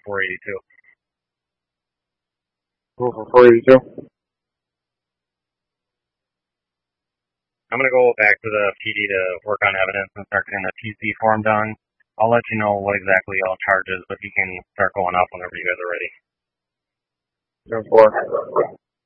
482. Go for 482. I'm going to go back to the PD to work on evidence and start getting a TC form done. I'll let you know what exactly all charges, but you can start going up whenever you guys are ready. 10-4.